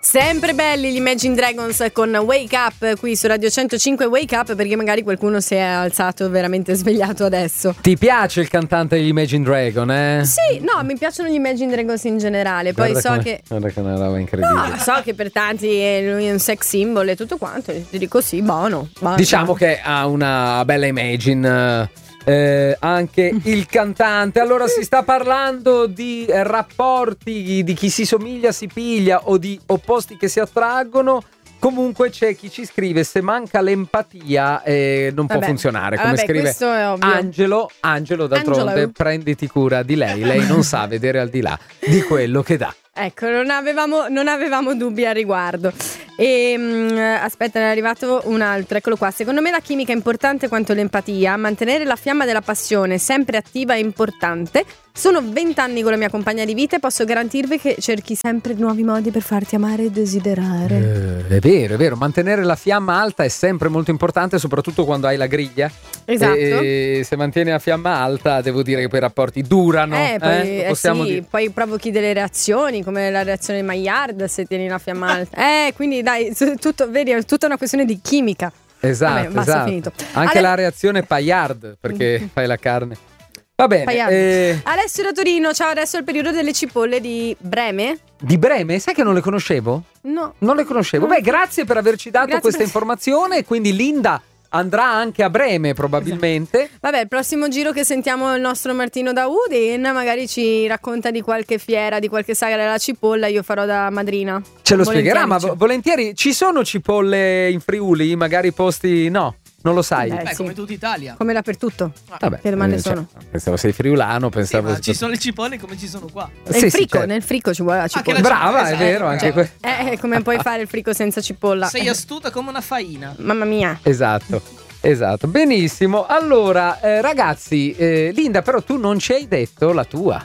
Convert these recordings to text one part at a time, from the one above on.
Sempre belli gli Imagine Dragons con Wake Up qui su Radio 105. Wake Up perché magari qualcuno si è alzato veramente svegliato adesso. Ti piace il cantante degli Imagine Dragon, eh? Sì, no, mi piacciono gli Imagine Dragons in generale. Poi Guarda guarda che è una roba incredibile. No, so che per tanti lui è un sex symbol e tutto quanto. Ti dico sì, buono. Diciamo che ha una bella Imagine. Anche il cantante. Allora si sta parlando di rapporti, di chi si somiglia si piglia o di opposti che si attraggono. Comunque c'è chi ci scrive: se manca l'empatia non può funzionare, come scrive Angelo d'altronde prenditi cura di lei non sa vedere al di là di quello che dà. Ecco, non avevamo dubbi al riguardo. Aspetta, ne è arrivato un altro, eccolo qua. Secondo me la chimica è importante quanto l'empatia. Mantenere la fiamma della passione sempre attiva è importante. Sono 20 anni con la mia compagna di vita e posso garantirvi che cerchi sempre nuovi modi per farti amare e desiderare. È vero, mantenere la fiamma alta è sempre molto importante, soprattutto quando hai la griglia. Esatto. E se mantieni la fiamma alta, devo dire che poi i rapporti durano. Poi provochi delle reazioni, come la reazione di Maillard se tieni la fiamma alta. Quindi dai, vedi, è tutta una questione di chimica. Esatto, basta, finito. Anche la reazione Paillard, perché fai la carne. Va bene. Alessio da Torino, ciao, adesso è il periodo delle cipolle di Breme. Di Breme? Sai che non le conoscevo? No. Non le conoscevo. No. Beh, grazie per averci dato questa informazione. Quindi Linda andrà anche a Breme probabilmente. Esatto. Vabbè, il prossimo giro che sentiamo il nostro Martino da Udin magari ci racconta di qualche fiera, di qualche sagra della cipolla. Io farò da madrina. Ce lo spiegherà, ma volentieri. Ci sono cipolle in Friuli? Magari posti no. Non lo sai? Sì. Come tutta Italia. Come dappertutto. Vabbè, che domande sono? Pensavo sei friulano, pensavo. Sì, ma ci sono le cipolle come ci sono qua. Nel frico ci vuole la cipolla. Brava, è vero, anche come puoi fare il frico senza cipolla? Sei astuta come una faina. Mamma mia. Esatto, benissimo. Allora, ragazzi, Linda, però tu non ci hai detto la tua.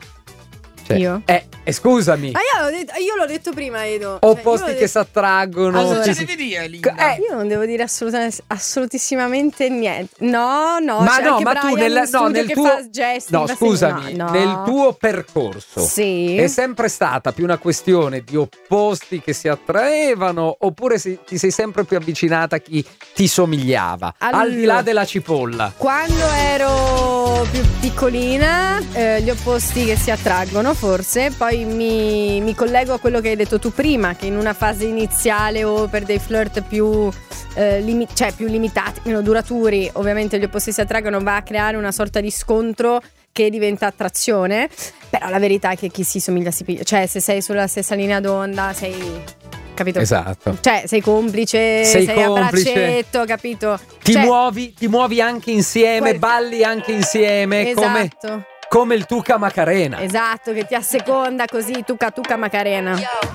Io? Scusami. Ma io l'ho detto prima, Edo. Opposti che si attraggono. Allora, ci devi dire, Linda? Io non devo dire assolutissimamente niente. No. Ma no, ma tu nel tuo gesti, no, scusami, nel tuo percorso è sempre stata più una questione di opposti che si attraevano, oppure ti sei sempre più avvicinata a chi ti somigliava, al di là della cipolla? Quando ero più piccolina, gli opposti che si attraggono, forse. Poi mi collego a quello che hai detto tu prima, che in una fase iniziale o per dei flirt più limitati, meno duraturi, ovviamente gli opposti si attraggono, va a creare una sorta di scontro che diventa attrazione. Però la verità è che chi si somiglia si piglia. Cioè, se sei sulla stessa linea d'onda, sei... Capito? Esatto. Cioè, sei complice, sei a braccetto, capito? Ti muovi anche insieme, balli anche insieme. Esatto. Come il Tuca Macarena. Esatto, che ti asseconda così, Tuca Macarena.